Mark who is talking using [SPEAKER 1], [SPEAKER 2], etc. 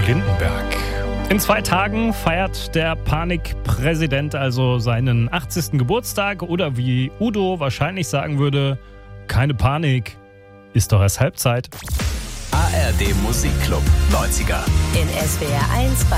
[SPEAKER 1] Lindenberg. In 2 Tagen feiert der Panikpräsident also seinen 80. Geburtstag oder wie Udo wahrscheinlich sagen würde, keine Panik, ist doch erst Halbzeit.
[SPEAKER 2] ARD Musikclub 90er.
[SPEAKER 3] In SWR 1